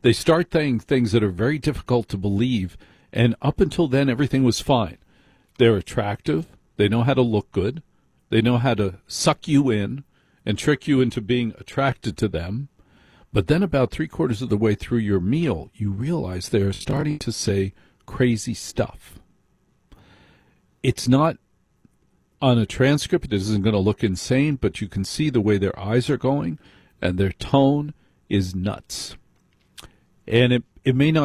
They start saying things that are very difficult to believe, and up until then, everything was fine. They're attractive. They know how to look good. They know how to suck you in and trick you into being attracted to them. But then about three-quarters of the way through your meal, you realize they're starting to say crazy stuff. It's not on a transcript. It isn't going to look insane, but you can see the way their eyes are going, and their tone is nuts. And it may not